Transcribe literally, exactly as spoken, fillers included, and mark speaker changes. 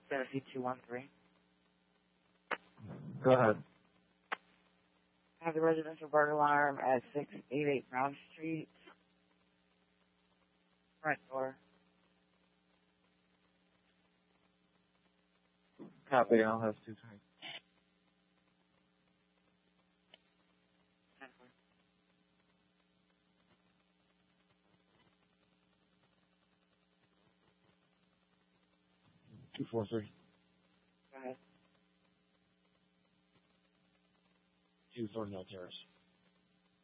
Speaker 1: Tennessee two one three.
Speaker 2: Go ahead.
Speaker 1: I have the residential burglar alarm at six eighty-eight Brown Street. Front door.
Speaker 2: Copy, I'll have two twenty. Two four three.
Speaker 1: Go ahead.
Speaker 2: Two Thornhill Terrace.